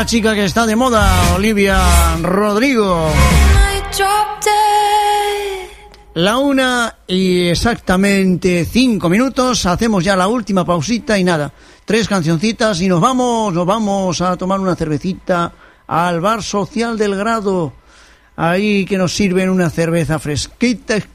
esta chica que está de moda, Olivia Rodrigo. La 1:05. Hacemos ya la última pausita y nada, 3 cancioncitas y nos vamos a tomar una cervecita al Bar Social del Grado. Ahí que nos sirven una cerveza fresquita,